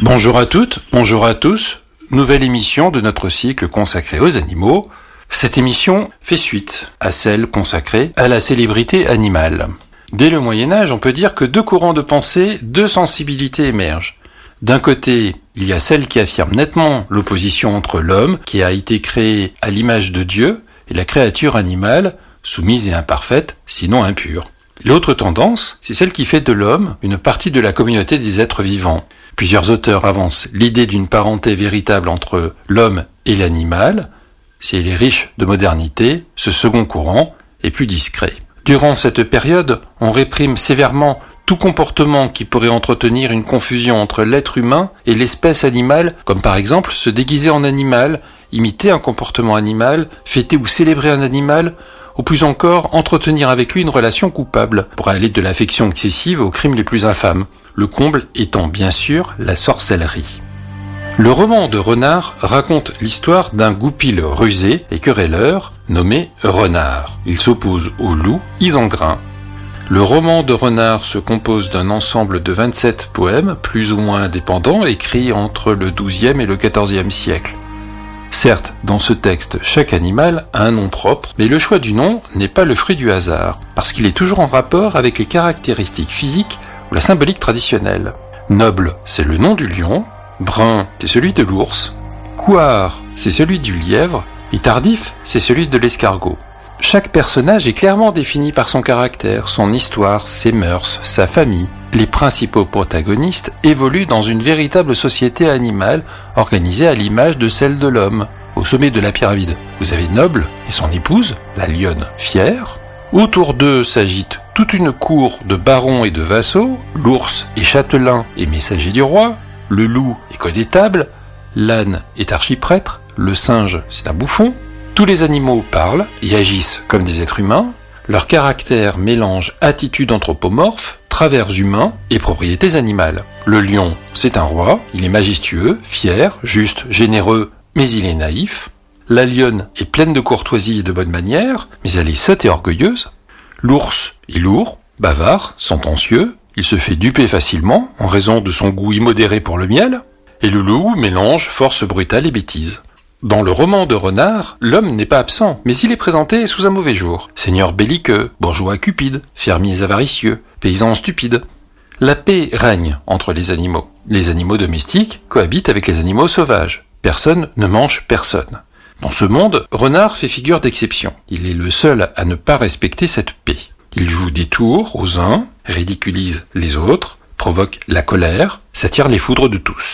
Bonjour à toutes, bonjour à tous, nouvelle émission de notre cycle consacré aux animaux. Cette émission fait suite à celle consacrée à la célébrité animale. Dès le Moyen-Âge, on peut dire que deux courants de pensée, deux sensibilités émergent. D'un côté, il y a celle qui affirme nettement l'opposition entre l'homme, qui a été créé à l'image de Dieu, et la créature animale, soumise et imparfaite, sinon impure. L'autre tendance, c'est celle qui fait de l'homme une partie de la communauté des êtres vivants. Plusieurs auteurs avancent l'idée d'une parenté véritable entre l'homme et l'animal. Si elle est riche de modernité, ce second courant est plus discret. Durant cette période, on réprime sévèrement tout comportement qui pourrait entretenir une confusion entre l'être humain et l'espèce animale, comme par exemple se déguiser en animal, imiter un comportement animal, fêter ou célébrer un animal, ou plus encore entretenir avec lui une relation coupable, pour aller de l'affection excessive aux crimes les plus infâmes. Le comble étant bien sûr la sorcellerie. Le roman de Renard raconte l'histoire d'un goupil rusé et querelleur nommé Renard. Il s'oppose au loup Isengrin. Le roman de Renard se compose d'un ensemble de 27 poèmes, plus ou moins indépendants, écrits entre le XIIe et le XIVe siècle. Certes, dans ce texte, chaque animal a un nom propre, mais le choix du nom n'est pas le fruit du hasard, parce qu'il est toujours en rapport avec les caractéristiques physiques ou la symbolique traditionnelle. Noble, c'est le nom du lion, brun, c'est celui de l'ours, couard, c'est celui du lièvre, et tardif, c'est celui de l'escargot. Chaque personnage est clairement défini par son caractère, son histoire, ses mœurs, sa famille. Les principaux protagonistes évoluent dans une véritable société animale organisée à l'image de celle de l'homme. Au sommet de la pyramide, vous avez Noble et son épouse, la lionne fière. Autour d'eux s'agite toute une cour de barons et de vassaux, l'ours est châtelain et messager du roi, le loup est connétable, l'âne est archiprêtre, le singe c'est un bouffon. Tous les animaux parlent et agissent comme des êtres humains. Leur caractère mélange attitudes anthropomorphes, travers humains et propriétés animales. Le lion, c'est un roi, il est majestueux, fier, juste, généreux, mais il est naïf. La lionne est pleine de courtoisie et de bonnes manières, mais elle est sotte et orgueilleuse. L'ours est lourd, bavard, sentencieux, il se fait duper facilement en raison de son goût immodéré pour le miel. Et le loup mélange force brutale et bêtise. Dans le roman de Renard, l'homme n'est pas absent, mais il est présenté sous un mauvais jour. Seigneur belliqueux, bourgeois cupide, fermiers avaricieux, paysans stupides. La paix règne entre les animaux. Les animaux domestiques cohabitent avec les animaux sauvages. Personne ne mange personne. Dans ce monde, Renard fait figure d'exception. Il est le seul à ne pas respecter cette paix. Il joue des tours aux uns, ridiculise les autres, provoque la colère, s'attire les foudres de tous.